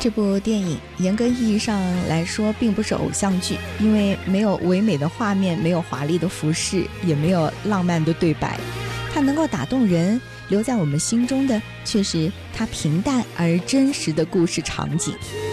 这部电影严格意义上来说并不是偶像剧，因为没有唯美的画面，没有华丽的服饰，也没有浪漫的对白。它能够打动人，留在我们心中的却是它平淡而真实的故事场景。